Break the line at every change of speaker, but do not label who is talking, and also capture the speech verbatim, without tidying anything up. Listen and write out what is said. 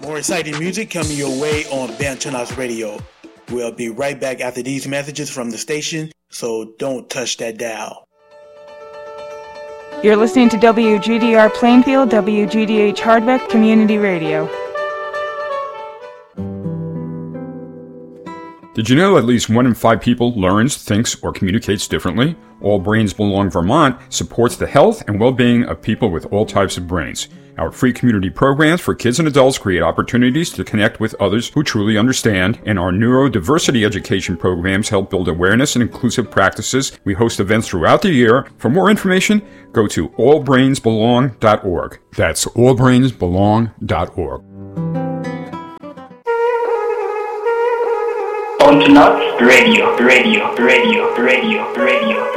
More exciting music coming your way on Bantunas Radio. We'll be right back after these messages from the station, so don't touch that dial.
You're listening to W G D R Plainfield, W G D H Hardwick Community Radio.
Did you know at least one in five people learns, thinks, or communicates differently? All Brains Belong Vermont supports the health and well-being of people with all types of brains. Our free community programs for kids and adults create opportunities to connect with others who truly understand, and our neurodiversity education programs help build awareness and inclusive practices. We host events throughout the year. For more information, go to all brains belong dot org. That's all brains belong dot org.
On to Nuts Radio, Radio, Radio, Radio, Radio.